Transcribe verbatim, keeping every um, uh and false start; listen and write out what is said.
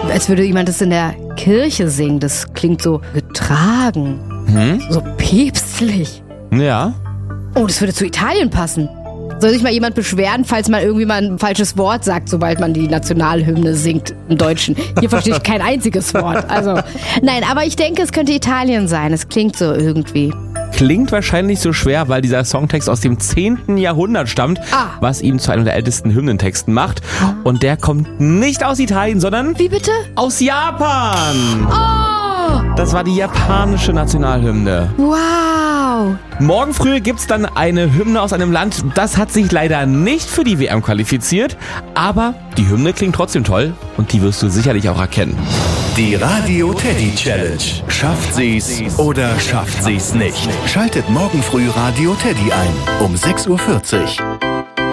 als würde jemand das in der Kirche singen. Das klingt so getragen, hm? so päpstlich. Ja. Oh, das würde zu Italien passen. Soll sich mal jemand beschweren, falls man irgendwie mal ein falsches Wort sagt, sobald man die Nationalhymne singt im Deutschen? Hier verstehe ich kein einziges Wort. Also, nein, aber ich denke, es könnte Italien sein. Es klingt so irgendwie. Klingt wahrscheinlich so schwer, weil dieser Songtext aus dem zehnten Jahrhundert stammt, ah. was ihn zu einem der ältesten Hymnentexten macht. Und der kommt nicht aus Italien, sondern... Wie bitte? Aus Japan. Oh! Das war die japanische Nationalhymne. Wow! Morgen früh gibt's dann eine Hymne aus einem Land, das hat sich leider nicht für die W M qualifiziert, aber die Hymne klingt trotzdem toll und die wirst du sicherlich auch erkennen. Die Radio Teddy Challenge. Schafft sie's oder schafft sie's nicht? Schaltet morgen früh Radio Teddy ein um sechs Uhr vierzig.